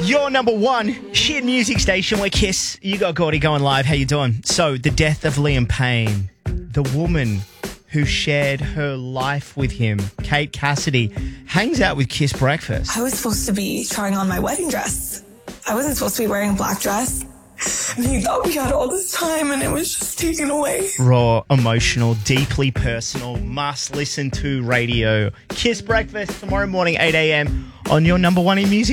Your number one hit music station where Kiss. You got Gordy going live. How you doing? So, the death of Liam Payne, the woman who shared her life with him, Kate Cassidy, hangs out with Kiss Breakfast. I was supposed to be trying on my wedding dress. I wasn't supposed to be wearing a black dress. And he thought we had all this time and it was just taken away. Raw, emotional, deeply personal, must listen to radio. Kiss Breakfast tomorrow morning, 8 a.m. on your number one in music.